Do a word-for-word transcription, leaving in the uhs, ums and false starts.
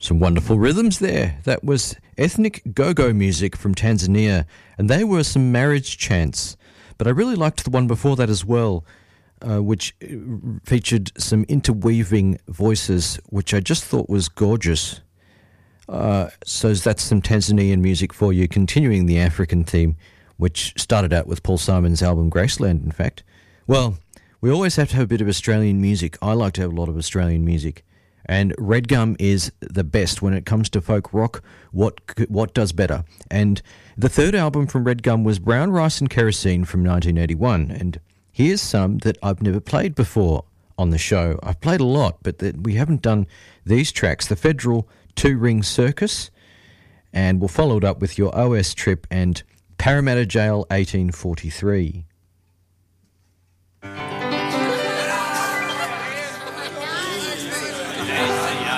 Some wonderful rhythms there. That was ethnic go-go music from Tanzania, and they were some marriage chants. But I really liked the one before that as well, uh, which featured some interweaving voices, which I just thought was gorgeous. Uh, so that's some Tanzanian music for you, continuing the African theme, which started out with Paul Simon's album Graceland, in fact. Well, we always have to have a bit of Australian music. I like to have a lot of Australian music. And Redgum is the best when it comes to folk rock. What what does better? And the third album from Redgum was Brown Rice and Kerosene from nineteen eighty-one. And here's some that I've never played before on the show. I've played a lot, but the, we haven't done these tracks. The Federal Two-Ring Circus, and we'll follow it up with Your O S Trip and Parramatta Jail eighteen forty-three.